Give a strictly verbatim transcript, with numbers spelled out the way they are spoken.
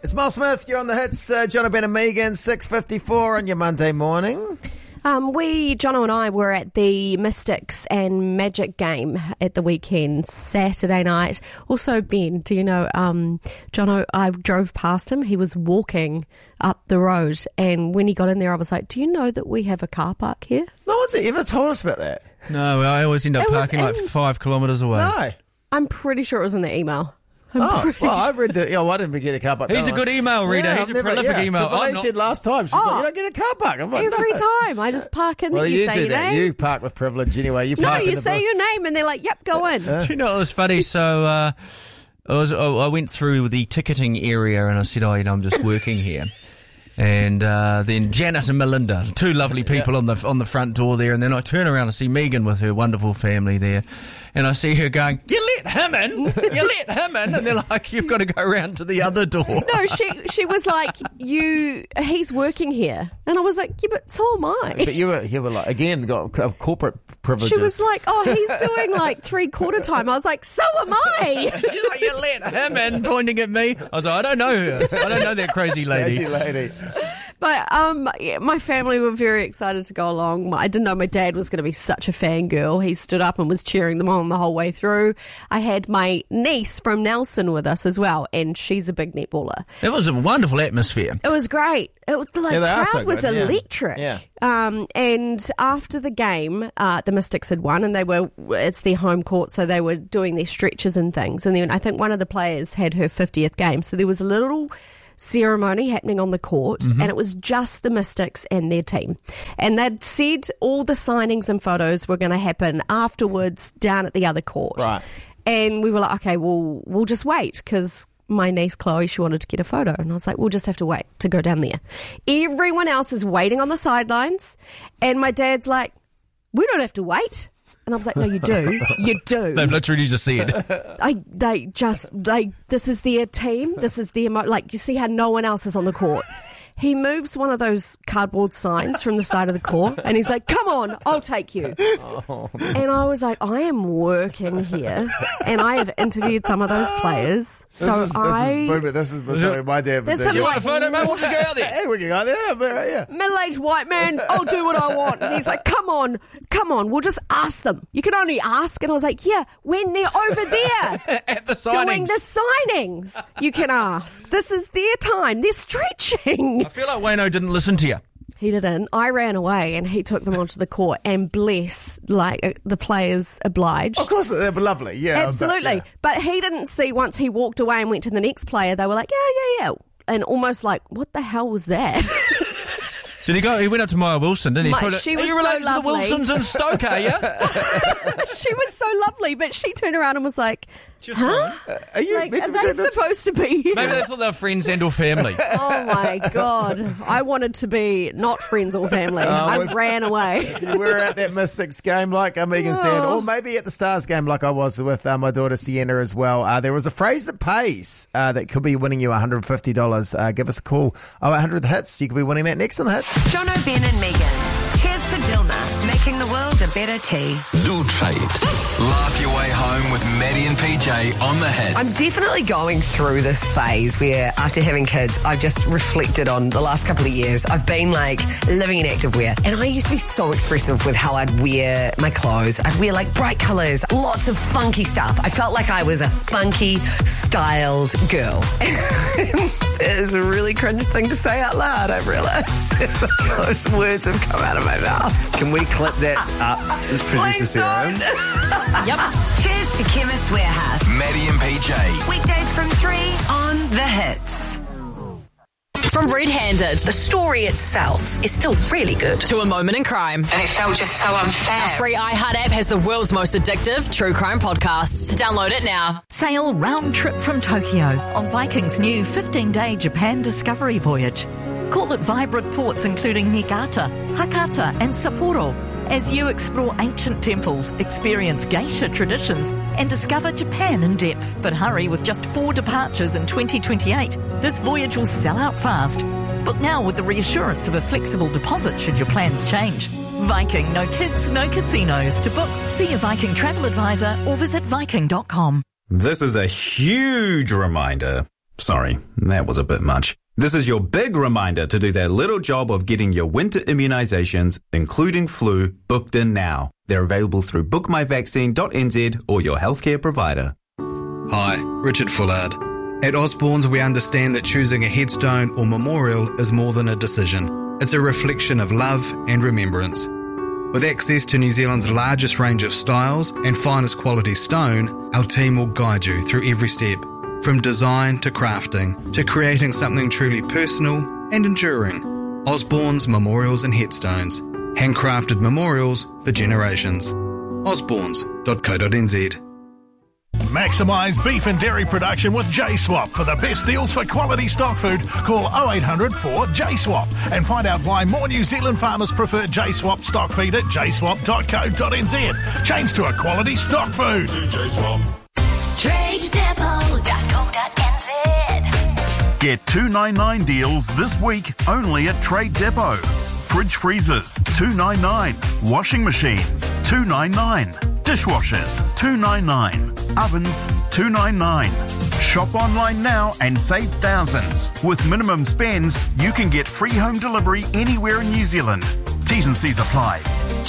It's Miles Smith. You're on the hits. Uh, John Ben and Megan, six fifty-four on your Monday morning. Um, we, Jono and I, were at the Mystics and Magic game at the weekend, Saturday night. Also, Ben, do you know, um, Jono, I drove past him. He was walking up the road, and when he got in there, I was like, do you know that we have a car park here? No one's ever told us about that. No, I always end up It was parking like in- five kilometres away. No. I'm pretty sure it was in the email. I'm Oh, pretty well, I sure. read the... Oh, I didn't get a car park. He's No, a good I- email reader. Yeah, He's I've a never- prolific yeah, email. Because I'm I not- said last time, she's Oh. like, you don't get a car park. I'm like, Every no. time. I just park in there. Well, you, you say do your that. name. You park with privilege anyway. You no, park in you the say bush. your name, and they're like, yep, go in. Do you know what was funny? So uh, I was I went through the ticketing area and I said, oh, you know, I'm just working here. And uh, then Janet and Melinda, two lovely people Yeah. on the on the front door there. And then I turn around and see Megan with her wonderful family there. And I see her going, you let him in? You let him in? And they're like, you've got to go around to the other door. No, she she was like, you. He's working here, and I was like, yeah, but so am I. But you were, you were like, again, got co- corporate privileges. She was like, oh, he's doing like three quarter time. I was like, so am I. She's like, you let him in, pointing at me. I was like, I don't know her. I don't know that crazy lady. Crazy lady. But um, yeah, my family were very excited to go along. I didn't know my dad was going to be such a fangirl. He stood up and was cheering them on the whole way through. I had my niece from Nelson with us as well, and she's a big netballer. It was a wonderful atmosphere. It was great. It was, like, Yeah, they are crowd so was good, yeah. electric. Yeah. Um, and after the game, uh, the Mystics had won, and they were, it's their home court, so they were doing their stretches and things. And then I think one of the players had her fiftieth game, so there was a little ceremony happening on the court, Mm-hmm. and it was just the Mystics and their team. And they'd said all the signings and photos were going to happen afterwards down at the other court. Right. And we were like, okay, well, we'll just wait, because my niece Chloe, she wanted to get a photo. And I was like, we'll just have to wait to go down there. Everyone else is waiting on the sidelines. And my dad's like, we don't have to wait. And I was like, no, you do. You do. They've literally just said. I, they just, they, this is their team. This is their, mo- like, you see how no one else is on the court. He moves one of those cardboard signs from the side of the court, and he's like, come on, I'll take you. Oh, And I was like, I am working here, and I have interviewed some of those players. This So is, this I, is, boom, this is something my dad would There's do. some You want like- a photo, mate? We'll go out there. Hey, we can go there. but, yeah. middle-aged white man, I'll do what I want. And he's like, come on, come on, we'll just ask them. You can only ask. And I was like, yeah, when they're over there At the doing signings. the signings, you can ask. This is their time. They're stretching. I feel like Wayno didn't listen to you. He didn't. I ran away and he took them onto the court, and bless, like, uh, the players obliged. Of course, they were lovely. Yeah, Absolutely. But, yeah. But he didn't see, once he walked away and went to the next player, they were like, yeah, yeah, yeah. And almost like, what the hell was that? Did he go? He went up to Maya Wilson, didn't he? My- He's probably- she are was you so related to the lovely. Wilsons in Stoke, are you? She was so lovely, but she turned around and was like, huh? Are you Like, meant are to be they doing this? supposed to be here? Maybe they thought they were friends and or family. Oh my God. I wanted to be not friends or family. I well- ran away. You were at that Mystics game, like uh, Megan said, Oh. or maybe at the Stars game, like I was with uh, my daughter Sienna as well. Uh, there was a phrase that pays uh, that could be winning you one hundred fifty dollars. Uh, give us a call. Oh, one hundred hits. You could be winning that next on the hits. Jono, Ben and Megan. Cheers to Dilma, making the world a better tea. Do trade. Laugh your way home with Maddie and P J on the hits. I'm definitely going through this phase where after having kids, I've just reflected on the last couple of years. I've been like living in activewear, and I used to be so expressive with how I'd wear my clothes. I'd wear like bright colours, lots of funky stuff. I felt like I was a funky, styled girl. It's a really cringe thing to say out loud, I've realised. Those words have come out of my mouth. Can we clip that up, producer Please Sarah? don't. Yep. Cheers to Chemist Warehouse. Maddie and P J. Weekdays from three on The Hits. From Red Handed The story itself is still really good. to A Moment in Crime. And it felt just so unfair. Free iHeart app has the world's most addictive true crime podcasts. Download it now. Sail round trip from Tokyo on Viking's new fifteen-day Japan discovery voyage. Call at vibrant ports including Niigata, Hakata and Sapporo as you explore ancient temples, experience geisha traditions and discover Japan in depth. But hurry, with just four departures in twenty twenty-eight, this voyage will sell out fast. Book now with the reassurance of a flexible deposit should your plans change. Viking, no kids, no casinos. To book, see your Viking travel advisor or visit viking dot com. This is a huge reminder Sorry, that was a bit much. This is your big reminder to do that little job of getting your winter immunisations, including flu, booked in now. They're available through book my vaccine dot n z or your healthcare provider. Hi, Richard Fullard. At Osborne's, we understand that choosing a headstone or memorial is more than a decision. It's a reflection of love and remembrance. With access to New Zealand's largest range of styles and finest quality stone, our team will guide you through every step, from design to crafting, to creating something truly personal and enduring. Osborne's Memorials and Headstones. Handcrafted memorials for generations. osbornes dot co dot n z. Maximise beef and dairy production with J-Swap. For the best deals for quality stock food, call oh eight hundred four J swap and find out why more New Zealand farmers prefer J-Swap stock feed at j swap dot co dot n z. Change to a quality stock food. J-Swap. trade depot dot co dot n z. Get two ninety-nine deals this week only at Trade Depot. Fridge freezers, two ninety-nine. Washing machines, two ninety-nine. Dishwashers, two ninety-nine. Ovens, two ninety-nine. Shop online now and save thousands. With minimum spends, you can get free home delivery anywhere in New Zealand. T's and C's apply.